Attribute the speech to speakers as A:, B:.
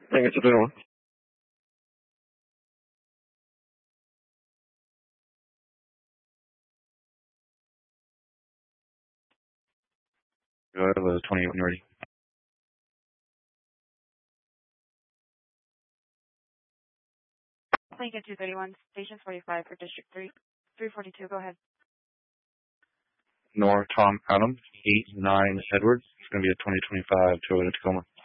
A: Thank you, 21.
B: Go ahead with 28 when you're ready.
C: Lincoln 231, Station 45 for District 3, 342, go ahead.
B: North Tom Adams, 89 Edwards. It's going to be a 2025 Toyota Tacoma.